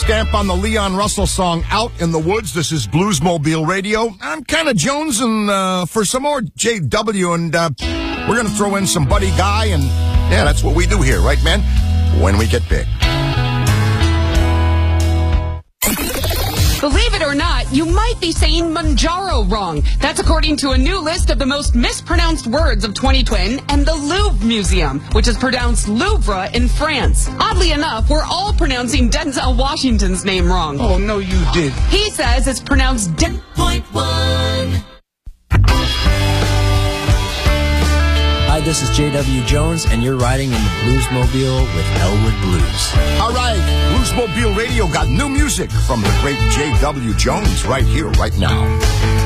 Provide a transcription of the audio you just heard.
Stamp on the Leon Russell song Out in the Woods. This is Bluesmobile Radio. I'm kind of jonesing for some more JW, and we're going to throw in some Buddy Guy, and yeah, that's what we do here, right, man? When we get big. Believe it or not, you might be saying Manjaro wrong. That's according to a new list of the most mispronounced words of 2020 and the Louvre Museum, which is pronounced Louvre in France. Oddly enough, we're all pronouncing Denzel Washington's name wrong. Oh, no, you did. He says it's pronounced .1. Hi, this is J.W. Jones, and you're riding in the Bluesmobile with Elwood Blues. All right, Bluesmobile Radio got new music from the great J.W. Jones right here, right now.